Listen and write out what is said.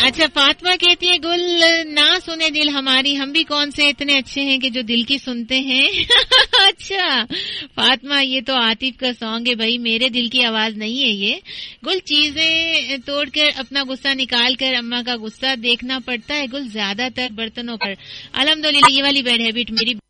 अच्छा, फातिमा कहती है गुल ना सुने दिल हमारी, हम भी कौन से इतने अच्छे हैं कि जो दिल की सुनते हैं। अच्छा फातिमा, ये तो आतिफ का सॉन्ग है भाई, मेरे दिल की आवाज नहीं है ये। गुल चीजें तोड़कर अपना गुस्सा निकाल कर अम्मा का गुस्सा देखना पड़ता है गुल, ज्यादातर बर्तनों पर। अल्हम्दुलिल्लाह, ये वाली बैड हैबिट मेरी